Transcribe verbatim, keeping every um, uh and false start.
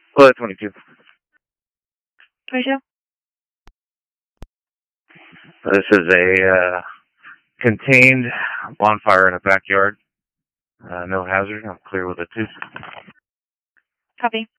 Flight twenty-two. twenty-two? This is a uh, contained bonfire in a backyard. Uh, no hazard. I'm clear with a two. Copy.